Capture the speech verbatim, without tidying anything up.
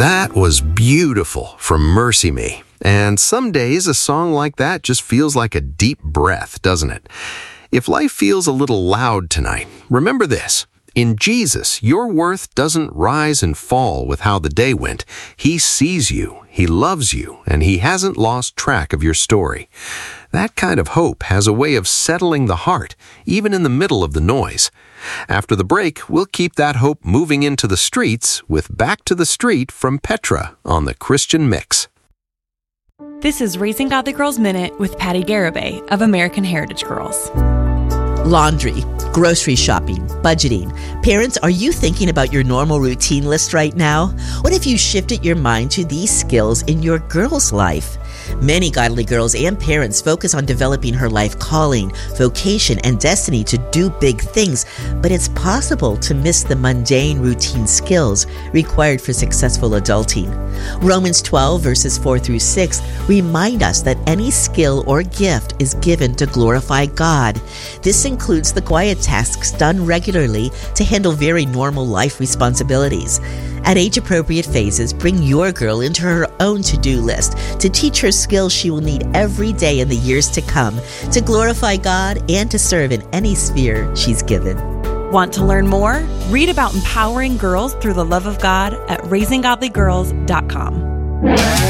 That was beautiful from Mercy Me. And some days a song like that just feels like a deep breath, doesn't it? If life feels a little loud tonight, remember this. In Jesus, your worth doesn't rise and fall with how the day went. He sees you, He loves you, and He hasn't lost track of your story. That kind of hope has a way of settling the heart, even in the middle of the noise. After the break, we'll keep that hope moving into the streets with Back to the Street from Petra on the Christian Mix. This is Raising Godly Girls Minute with Patty Garibay of American Heritage Girls. Laundry, grocery shopping, budgeting. Parents, are you thinking about your normal routine list right now? What if you shifted your mind to these skills in your girl's life? Many godly girls and parents focus on developing her life calling, vocation, and destiny to do big things, but it's possible to miss the mundane routine skills required for successful adulting. Romans twelve verses four through six remind us that any skill or gift is given to glorify God. This includes the quiet tasks done regularly to handle very normal life responsibilities. At age-appropriate phases, bring your girl into her own to-do list to teach her skills she will need every day in the years to come to glorify God and to serve in any sphere she's given. Want to learn more? Read about empowering girls through the love of God at raising godly girls dot com.